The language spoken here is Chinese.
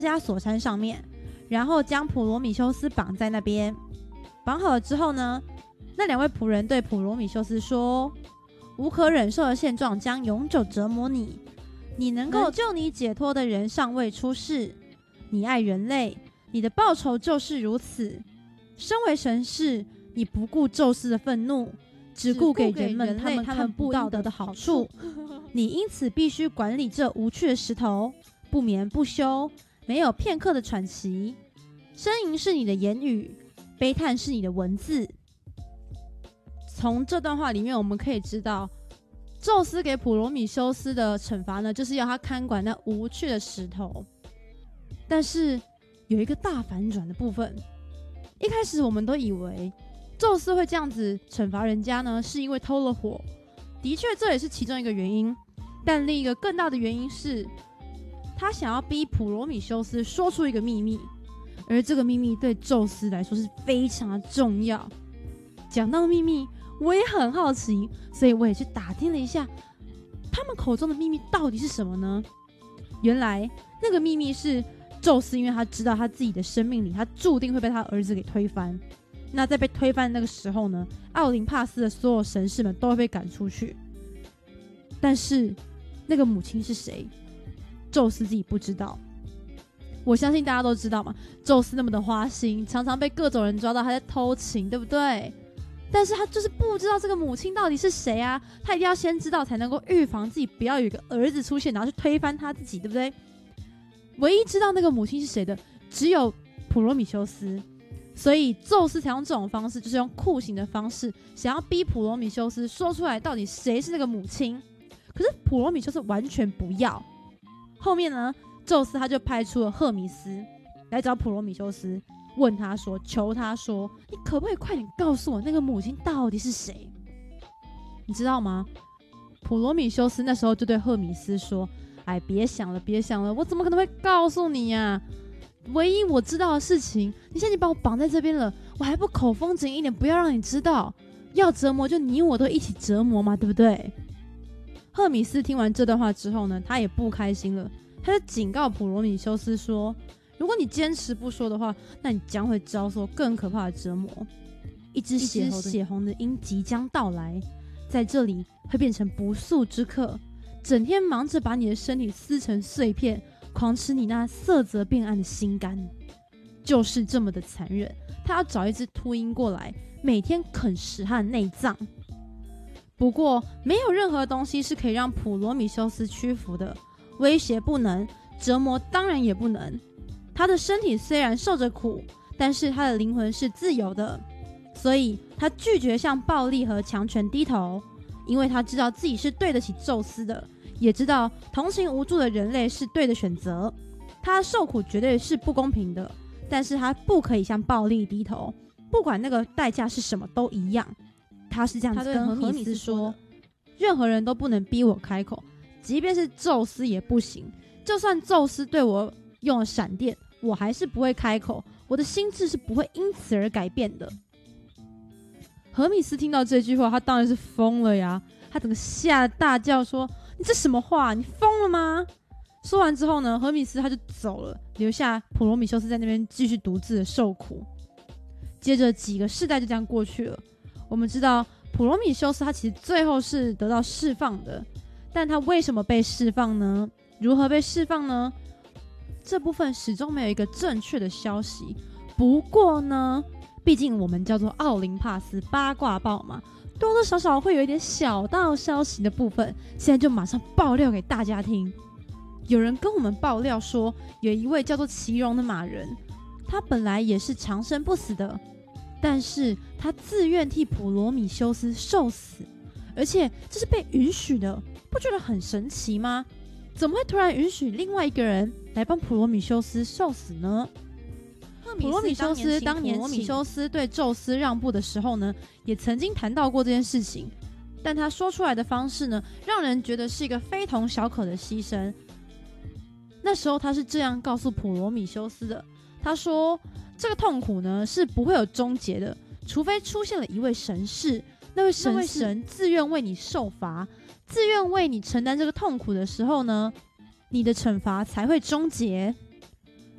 枷锁山上面，然后将普罗米修斯绑在那边。绑好了之后呢，那2位仆人对普罗米修斯说：无可忍受的现状将永久折磨你，你能够救你解脱的人尚未出世，你爱人类，你的报酬就是如此。身为神士，你不顾宙斯的愤怒，只顾给人们他们看不到的好处，你因此必须管理这无趣的石头，不眠不休，没有片刻的喘息。呻吟是你的言语，悲叹是你的文字。从这段话里面我们可以知道，宙斯给普罗米修斯的惩罚呢，就是要他看管那无趣的石头。但是有一个大反转的部分，一开始我们都以为宙斯会这样子惩罚人家呢，是因为偷了火，的确这也是其中一个原因，但另一个更大的原因是他想要逼普罗米修斯说出一个秘密，而这个秘密对宙斯来说是非常的重要。讲到秘密，我也很好奇，所以我也去打听了一下，他们口中的秘密到底是什么呢？原来那个秘密是宙斯，因为他知道他自己的生命里，他注定会被他儿子给推翻。那在被推翻的那个时候呢，奥林帕斯的所有神士们都会被赶出去。但是那个母亲是谁？宙斯自己不知道。我相信大家都知道嘛，宙斯那么的花心，常常被各种人抓到他在偷情，对不对？但是他就是不知道这个母亲到底是谁啊，他一定要先知道才能够预防自己不要有一个儿子出现，然后去推翻他自己，对不对？唯一知道那个母亲是谁的只有普罗米修斯，所以宙斯才用这种方式，就是用酷刑的方式，想要逼普罗米修斯说出来到底谁是那个母亲。可是普罗米修斯完全不要。后面呢，宙斯他就派出了赫米斯来找普罗米修斯，问他说，求他说，你可不可以快点告诉我那个母亲到底是谁？你知道吗？普罗米修斯那时候就对赫米斯说，哎，别想了别想了，我怎么可能会告诉你呀？唯一我知道的事情，你现在把我绑在这边了，我还不口风紧一点，不要让你知道，要折磨就你我都一起折磨嘛，对不对？赫米斯听完这段话之后呢，他也不开心了，他就警告普罗米修斯说，如果你坚持不说的话，那你将会遭受更可怕的折磨。一只血红的鹰即将到来，在这里会变成不速之客，整天忙着把你的身体撕成碎片，狂吃你那色泽变暗的心肝。就是这么的残忍，他要找一只秃鹰过来，每天啃食他的内脏。不过没有任何东西是可以让普罗米修斯屈服的，威胁不能，折磨当然也不能。他的身体虽然受着苦，但是他的灵魂是自由的，所以他拒绝向暴力和强权低头，因为他知道自己是对得起宙斯的，也知道同情无助的人类是对的选择。他受苦绝对是不公平的，但是他不可以向暴力低头，不管那个代价是什么都一样。他是这样子跟荷米斯说，任何人都不能逼我开口，即便是宙斯也不行，就算宙斯对我用了闪电，我还是不会开口，我的心智是不会因此而改变的。荷米斯听到这句话，他当然是疯了呀，他整个吓得大叫说，你这什么话，你疯了吗？说完之后呢，荷米斯他就走了，留下普罗米修斯在那边继续独自的受苦。接着几个世代就这样过去了，我们知道普罗米修斯他其实最后是得到释放的，但他为什么被释放呢？如何被释放呢？这部分始终没有一个正确的消息。不过呢，毕竟我们叫做奥林帕斯八卦报嘛，多多少少会有一点小道消息的部分，现在就马上爆料给大家听。有人跟我们爆料说，有一位叫做奇荣的马人，他本来也是长生不死的，但是他自愿替普罗米修斯受死，而且这是被允许的，不觉得很神奇吗？怎么会突然允许另外一个人来帮普罗米修斯受死呢？普罗米修斯当年对宙斯让步的时候呢，也曾经谈到过这件事情，但他说出来的方式呢，让人觉得是一个非同小可的牺牲。那时候他是这样告诉普罗米修斯的，他说这个痛苦呢是不会有终结的，除非出现了一位神士，那位神自愿为你受罚，自愿为你承担这个痛苦的时候呢，你的惩罚才会终结。